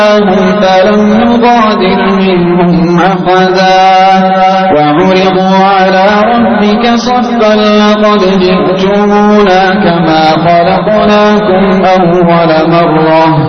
فلم نغادر منهم أحدا وعرضوا على ربك صفا لقد جئتمونا كما خلقناكم أول مرة